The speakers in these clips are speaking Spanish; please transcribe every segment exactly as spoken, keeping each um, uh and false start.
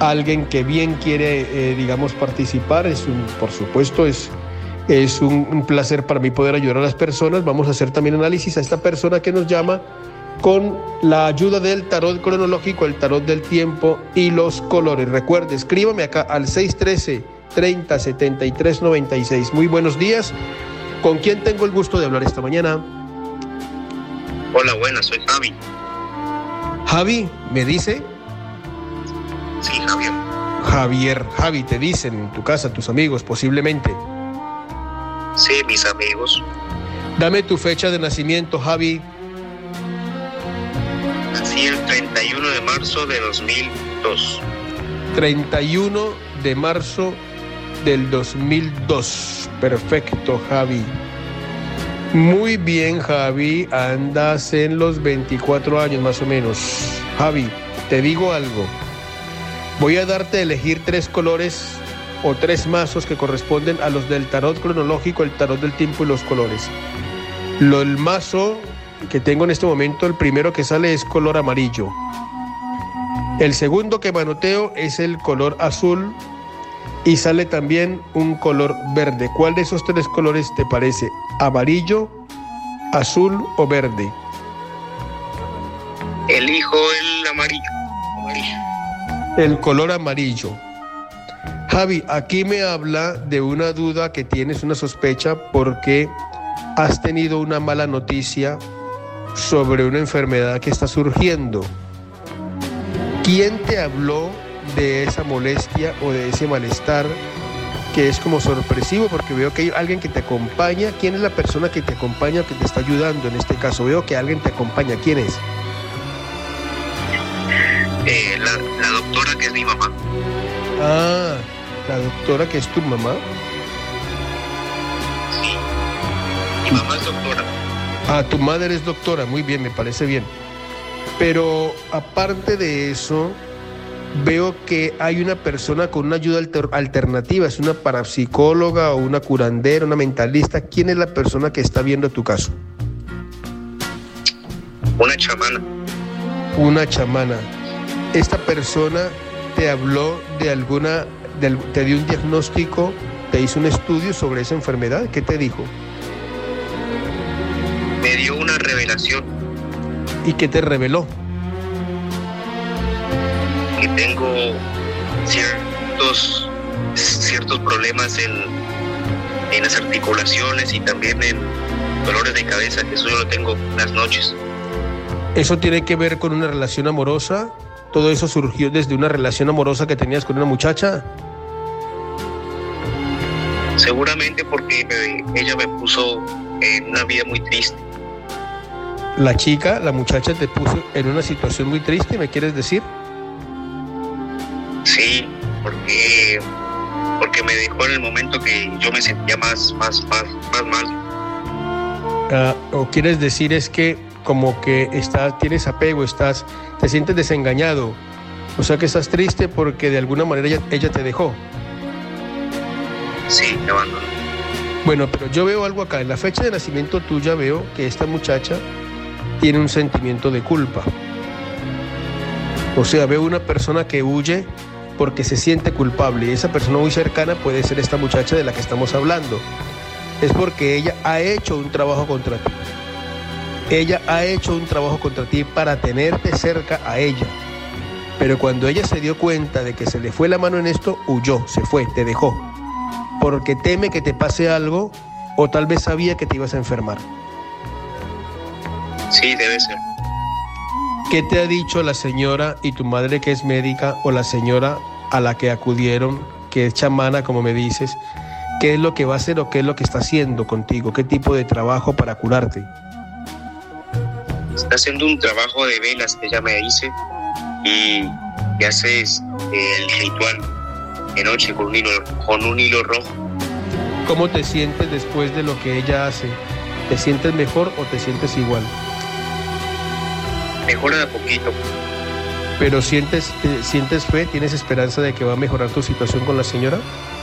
alguien que bien quiere, eh, digamos, participar. Es un, por supuesto, es, es un, un placer para mí poder ayudar a las personas. Vamos a hacer también análisis a esta persona que nos llama con la ayuda del tarot cronológico, el tarot del tiempo y los colores. Recuerde, escríbame acá al seis uno tres, treinta, setenta y tres, noventa y seis. Muy buenos días. ¿Con quién tengo el gusto de hablar esta mañana? Hola, buenas, soy Javi. Javi, ¿me dice? Sí, Javier. Javier, Javi, te dicen en tu casa, tus amigos, posiblemente. Sí, mis amigos. Dame tu fecha de nacimiento, Javi. Nací el treinta y uno de marzo de dos mil dos. treinta y uno de marzo del dos mil dos. Perfecto, Javi. Muy bien, Javi. Andas en los veinticuatro años más o menos. Javi, te digo algo. Voy a darte a elegir tres colores o tres mazos que corresponden a los del tarot cronológico, el tarot del tiempo y los colores. Lo, el mazo que tengo en este momento, el primero que sale es color amarillo. El segundo que manoteo es el color azul y sale también un color verde. ¿Cuál de esos tres colores te parece? ¿Amarillo, azul o verde? Elijo el amarillo. Amarillo. El color amarillo. Javi, aquí me habla de una duda que tienes, una sospecha, porque has tenido una mala noticia sobre una enfermedad que está surgiendo. ¿Quién te habló de esa molestia o de ese malestar que es como sorpresivo? Porque veo que hay alguien que te acompaña. ¿Quién es la persona que te acompaña o que te está ayudando en este caso? Veo que alguien te acompaña. ¿Quién es? Eh, la, la doctora que es mi mamá. Ah, la doctora que es tu mamá. Sí, mi mamá es doctora. Ah, tu madre es doctora, muy bien, me parece bien. Pero aparte de eso, veo que hay una persona con una ayuda alter- alternativa, es una parapsicóloga o una curandera, una mentalista. ¿Quién es la persona que está viendo tu caso? Una chamana. Una chamana. Esta persona te habló de alguna, de, te dio un diagnóstico, te hizo un estudio sobre esa enfermedad. ¿Qué te dijo? Me dio una revelación. ¿Y qué te reveló? Que tengo ciertos ciertos problemas en, en las articulaciones y también en dolores de cabeza, que eso yo lo tengo las noches. ¿Eso tiene que ver con una relación amorosa? ¿Todo eso surgió desde una relación amorosa que tenías con una muchacha? Seguramente porque me, ella me puso en una vida muy triste. La chica, la muchacha te puso en una situación muy triste, ¿me quieres decir? Sí, porque porque me dejó en el momento que yo me sentía más más más más mal. Ah, o quieres decir es que como que estás, tienes apego, estás, te sientes desengañado, o sea que estás triste porque de alguna manera ella, ella te dejó. Sí, me abandonó. Bueno, pero yo veo algo acá, en la fecha de nacimiento tuya veo que esta muchacha tiene un sentimiento de culpa. O sea, veo una persona que huye porque se siente culpable, y esa persona muy cercana puede ser esta muchacha de la que estamos hablando. Es porque ella ha hecho un trabajo contra ti. Ella ha hecho un trabajo contra ti para tenerte cerca a ella. Pero cuando ella se dio cuenta de que se le fue la mano en esto, huyó, se fue, te dejó. Porque teme que te pase algo, o tal vez sabía que te ibas a enfermar. Sí, debe ser. ¿Qué te ha dicho la señora y tu madre que es médica, o la señora a la que acudieron, que es chamana, como me dices? ¿Qué es lo que va a hacer o qué es lo que está haciendo contigo? ¿Qué tipo de trabajo para curarte? Está haciendo un trabajo de velas que ella me dice, y que hace el ritual de noche con un hilo, con un hilo rojo. ¿Cómo te sientes después de lo que ella hace? ¿Te sientes mejor o te sientes igual? Mejora de a poquito. ¿Pero sientes, te, sientes fe? ¿Tienes esperanza de que va a mejorar tu situación con la señora?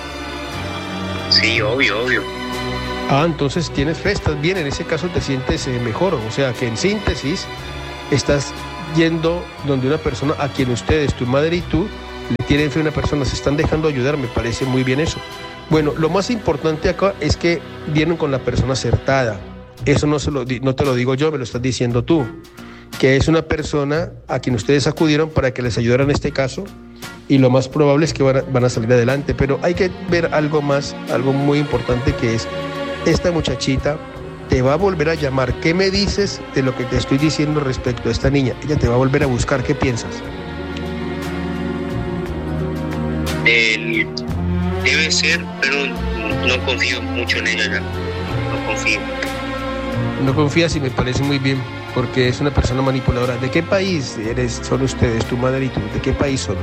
Sí, obvio, obvio. Ah, entonces tienes fe, estás bien, en ese caso te sientes eh, mejor. O sea que en síntesis estás yendo donde una persona a quien ustedes, tu madre y tú, le tienen fe a una persona, se están dejando ayudar, me parece muy bien eso. Bueno, lo más importante acá es que vienen con la persona acertada. Eso no, se lo, no te lo digo yo, me lo estás diciendo tú, que es una persona a quien ustedes acudieron para que les ayudara en este caso, y lo más probable es que van a, van a salir adelante. Pero hay que ver algo más, algo muy importante, que es esta muchachita te va a volver a llamar. ¿Qué me dices de lo que te estoy diciendo respecto a esta niña? Ella te va a volver a buscar. ¿Qué piensas? El, debe ser, pero no confío mucho en ella ya. No confío. No confías, y me parece muy bien, porque es una persona manipuladora. ¿De qué país eres, son ustedes, tu madre y tú? ¿De qué país son?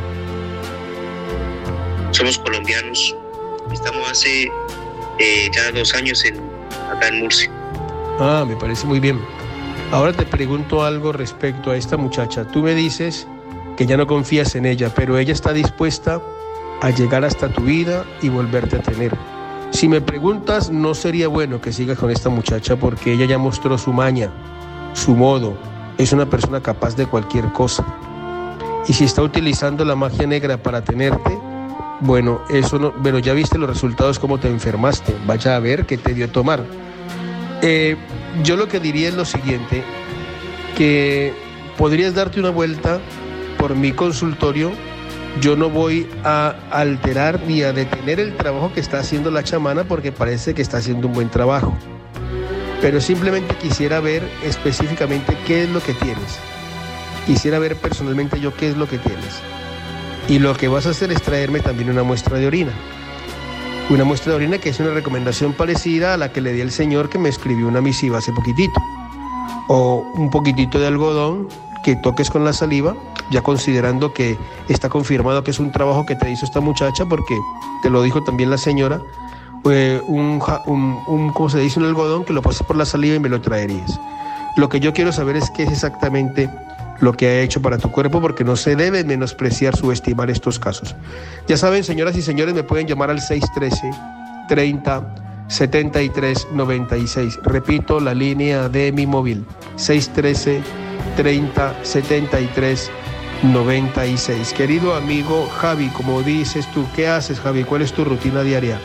Somos colombianos. Estamos hace eh, ya dos años en, acá en Murcia. Ah, me parece muy bien. Ahora te pregunto algo respecto a esta muchacha. Tú me dices que ya no confías en ella, pero ella está dispuesta a llegar hasta tu vida y volverte a tener. Si me preguntas, no sería bueno que sigas con esta muchacha, porque ella ya mostró su maña, su modo. Es una persona capaz de cualquier cosa. Y si está utilizando la magia negra para tenerte, bueno, eso no, pero ya viste los resultados, cómo te enfermaste. Vaya a ver qué te dio tomar. Eh, yo lo que diría es lo siguiente, que podrías darte una vuelta por mi consultorio. Yo no voy a alterar ni a detener el trabajo que está haciendo la chamana, porque parece que está haciendo un buen trabajo, pero simplemente quisiera ver específicamente qué es lo que tienes. Quisiera ver personalmente yo qué es lo que tienes, y lo que vas a hacer es traerme también una muestra de orina. Una muestra de orina que es una recomendación parecida a la que le di al señor que me escribió una misiva hace poquitito. O un poquitito de algodón que toques con la saliva, ya considerando que está confirmado que es un trabajo que te hizo esta muchacha, porque te lo dijo también la señora. Eh, un, un, un, ¿cómo se dice? Un algodón que lo pases por la saliva y me lo traerías. Lo que yo quiero saber es qué es exactamente lo que ha hecho para tu cuerpo, porque no se debe menospreciar, subestimar estos casos. Ya saben, señoras y señores, me pueden llamar al seis uno tres, treinta, setenta y tres, noventa y seis. Repito, la línea de mi móvil, seis uno tres, treinta, setenta y tres, noventa y seis. Querido amigo Javi, como dices tú, ¿qué haces, Javi? ¿Cuál es tu rutina diaria?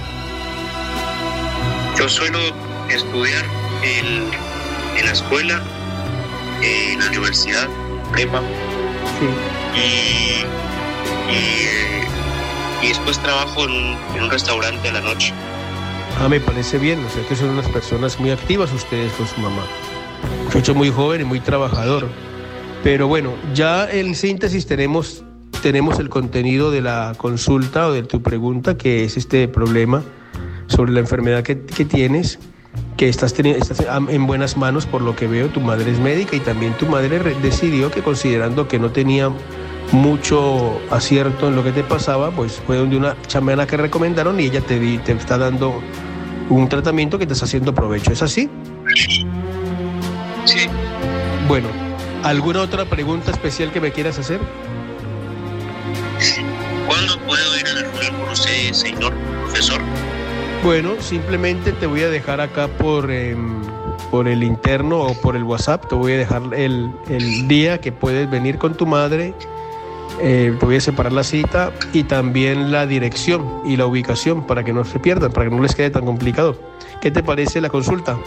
Yo suelo estudiar en, en la escuela, en la universidad, prepa, sí. y, y, y después trabajo en un, en un restaurante a la noche. Ah, me parece bien, o sea que son unas personas muy activas ustedes con su mamá. Muchacho muy joven y muy trabajador. Pero bueno, ya en síntesis tenemos, tenemos el contenido de la consulta o de tu pregunta, que es este problema sobre la enfermedad que, que tienes, que estás, teniendo, estás en buenas manos por lo que veo. Tu madre es médica y también tu madre decidió que, considerando que no tenía mucho acierto en lo que te pasaba, pues fue donde una chamana que recomendaron y ella te, di, te está dando un tratamiento que te está haciendo provecho. ¿Es así? Sí. Bueno, ¿alguna otra pregunta especial que me quieras hacer? ¿Cuándo puedo ir a la reunión con usted, señor profesor? Bueno, simplemente te voy a dejar acá por, eh, por el interno o por el WhatsApp, te voy a dejar el, el día que puedes venir con tu madre, eh, te voy a separar la cita y también la dirección y la ubicación para que no se pierdan, para que no les quede tan complicado. ¿Qué te parece la consulta?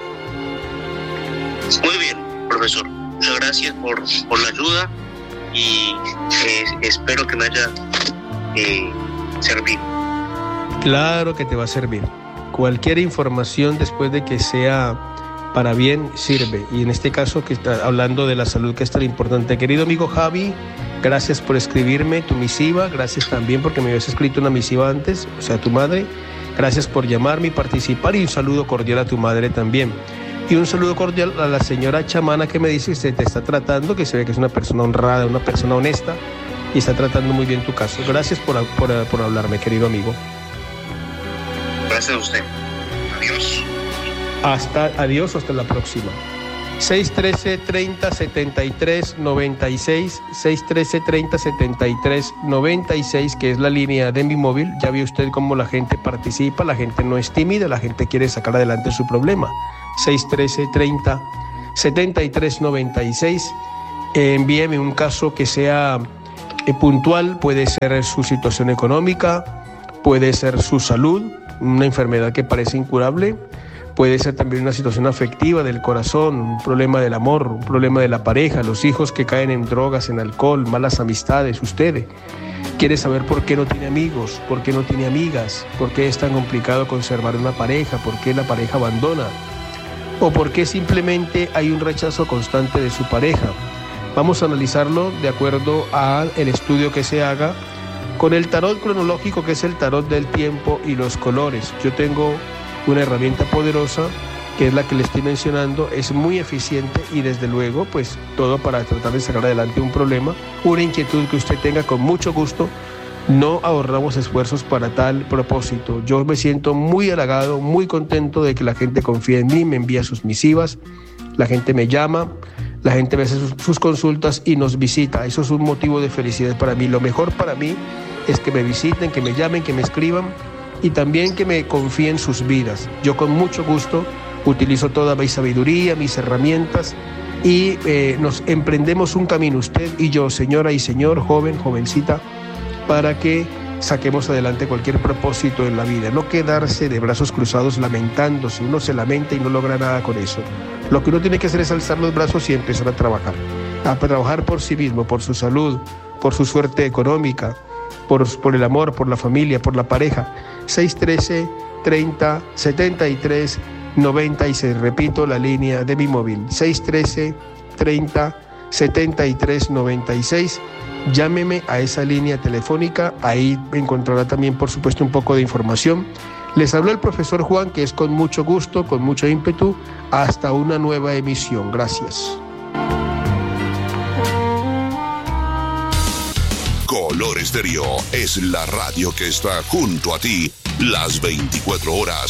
Muy bien, profesor. Muchas gracias por, por la ayuda y eh, espero que me haya eh, servido. Claro que te va a servir. Cualquier información, después de que sea para bien, sirve. Y en este caso, que está hablando de la salud, que es tan importante. Querido amigo Javi, gracias por escribirme tu misiva. Gracias también porque me habías escrito una misiva antes, o sea, tu madre. Gracias por llamarme y participar. Y un saludo cordial a tu madre también. Y un saludo cordial a la señora chamana que me dice que se te está tratando, que se ve que es una persona honrada, una persona honesta y está tratando muy bien tu caso. Gracias por, por, por hablarme, querido amigo. Gracias a usted. Adiós. Hasta, adiós, hasta la próxima. seis uno tres, treinta, setenta y tres, noventa y seis, seis uno tres, treinta, setenta y tres, noventa y seis, que es la línea de mi móvil. Ya vio usted cómo la gente participa, la gente no es tímida, la gente quiere sacar adelante su problema. seis uno tres, treinta, setenta y tres, noventa y seis. Eh, envíeme un caso que sea eh, puntual, puede ser su situación económica, puede ser su salud, una enfermedad que parece incurable, puede ser también una situación afectiva del corazón, un problema del amor, un problema de la pareja, los hijos que caen en drogas, en alcohol, malas amistades. Usted quiere saber por qué no tiene amigos, por qué no tiene amigas, por qué es tan complicado conservar una pareja, por qué la pareja abandona, o por qué simplemente hay un rechazo constante de su pareja. Vamos a analizarlo de acuerdo al estudio que se haga con el tarot cronológico, que es el tarot del tiempo y los colores. Yo tengo una herramienta poderosa, que es la que le estoy mencionando, es muy eficiente y desde luego, pues todo para tratar de sacar adelante un problema, una inquietud que usted tenga, con mucho gusto. No ahorramos esfuerzos para tal propósito. Yo me siento muy halagado, muy contento de que la gente confíe en mí, me envía sus misivas, la gente me llama, la gente me hace sus, sus consultas y nos visita. Eso es un motivo de felicidad para mí. Lo mejor para mí es que me visiten, que me llamen, que me escriban y también que me confíen sus vidas. Yo con mucho gusto utilizo toda mi sabiduría, mis herramientas y eh, nos emprendemos un camino, usted y yo, señora y señor, joven, jovencita, para que saquemos adelante cualquier propósito en la vida. No quedarse de brazos cruzados lamentándose. Uno se lamenta y no logra nada con eso. Lo que uno tiene que hacer es alzar los brazos y empezar a trabajar. A trabajar por sí mismo, por su salud, por su suerte económica, por, por el amor, por la familia, por la pareja. seis uno tres, treinta, setenta y tres, noventa y seis. Repito la línea de mi móvil. seis uno tres, treinta, setenta y tres, noventa y seis. Llámeme a esa línea telefónica, ahí encontrará también, por supuesto, un poco de información. Les habló el profesor Juan, que es con mucho gusto, con mucho ímpetu. Hasta una nueva emisión. Gracias. Color Estéreo es la radio que está junto a ti las veinticuatro horas.